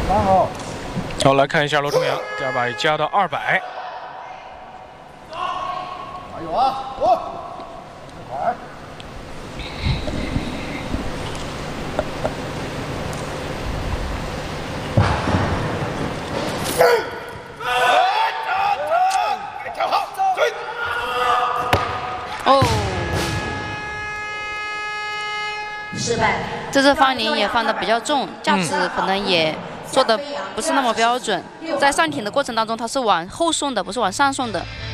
好，来看一下罗重阳，第二把加到200。 加油啊！快！调好，追！ 哦，失败。这次方宁也放得比较重，架子可能也做的不是那么标准，在上挺的过程当中，他是往后送的，不是往上送的。